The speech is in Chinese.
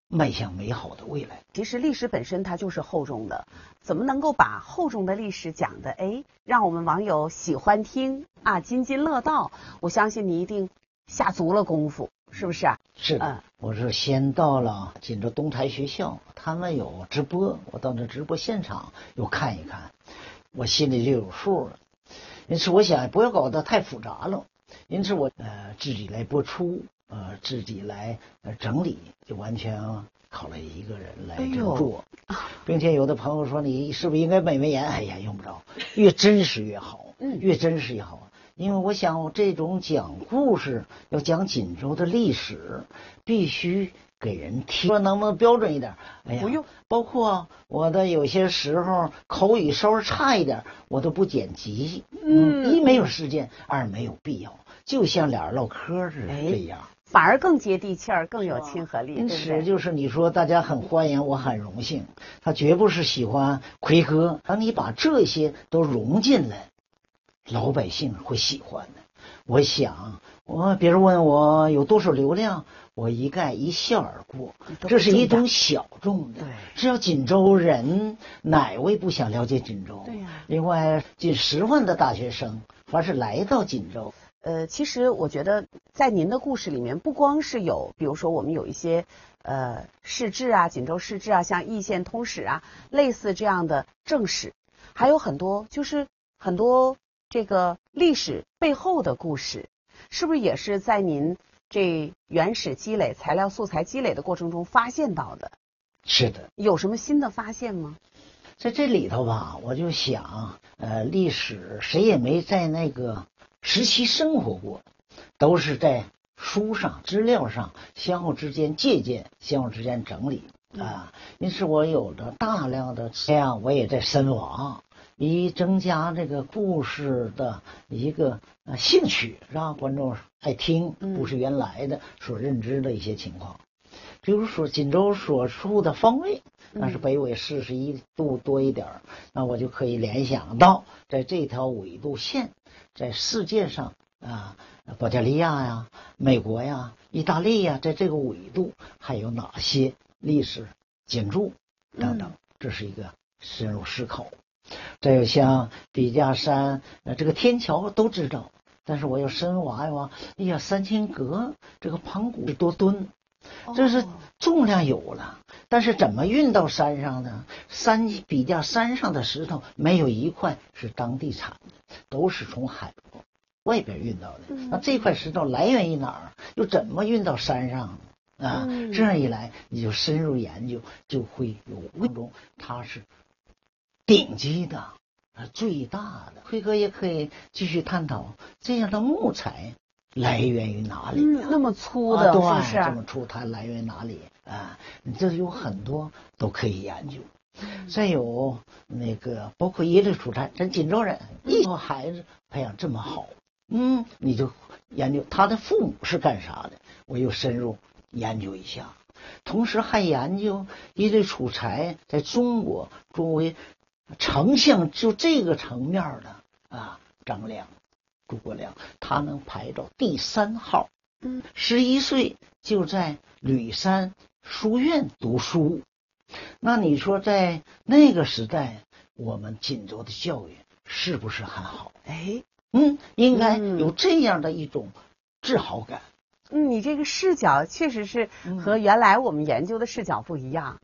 迈向美好的未来。 其实历史本身它就是厚重的，怎么能够把厚重的历史讲的让我们网友喜欢听啊，津津乐道？我相信你一定下足了功夫，是不是啊？ 是的，我是先到了锦州东台学校，他们有直播，我到那直播现场又看一看，我心里就有数了。因此我想不要搞得太复杂了，因此我自己来播出，自己来整理，就完全靠了一个人来这么做，并且有的朋友说你是不是应该美美言？哎呀，用不着，越真实越好，越真实越好。因为我想我这种讲故事要讲锦州的历史，必须给人听，说能不能标准一点？哎呀， 不用。 包括我的有些时候口语稍微差一点，我都不剪辑。一没有时间，二没有必要，就像俩人唠嗑似的这样。 反而更接地气儿，更有亲和力。 因此就是你说大家很欢迎，我很荣幸。他绝不是喜欢奎哥，当你把这些都融进来，老百姓会喜欢的。我想，别人问我有多少流量，我一概一笑而过。这是一种小众的，只要锦州人，哪位不想了解锦州？ 对呀。 另外，近10万的大学生，凡是来到锦州。 其实我觉得在您的故事里面，不光是有，比如说我们有一些市志啊，锦州市志啊，像易县通史啊，类似这样的正史，还有很多就是很多这个历史背后的故事，是不是也是在您这原始积累、材料素材积累的过程中发现到的？ 是的。 有什么新的发现吗？ 在这里头吧，我就想，历史谁也没在那个时期生活过，都是在书上、资料上相互之间借鉴，相互之间整理啊。因此我有了大量的这样，我也在深挖，以增加这个故事的一个兴趣，让观众爱听，不是原来的所认知的一些情况。比如说锦州所处的方位，那是北纬41度多一点，那我就可以联想到，在这条纬度线，在世界上保加利亚呀、美国呀、意大利呀，在这个纬度还有哪些历史建筑等等，这是一个深入思考。再有像笔架山，这个天桥都知道，但是我要深挖一挖，哎呀，三清阁这个盘古是多吨？这是重量有了，但是怎么运到山上呢？笔架山上的石头没有一块是当地产的，都是从海外边运到的。那这块石头来源于哪儿？又怎么运到山上啊？这样一来，你就深入研究，就会有问中它是顶级的、最大的。辉哥也可以继续探讨这样的木材来源于哪里？ 那么粗的， 对， 是不是？ 这么粗，它来源于哪里啊？这有很多都可以研究。再有那个，包括耶律楚材，咱锦州人，一个孩子培养这么好，你就研究他的父母是干啥的，我又深入研究一下，同时还研究耶律楚材在中国作为丞相就这个层面的张良。诸葛亮他能排到第3号，11岁就在吕山书院读书。那你说在那个时代，我们锦州的教育是不是很好？应该有这样的一种自豪感。 你这个视角确实是和原来我们研究的视角不一样。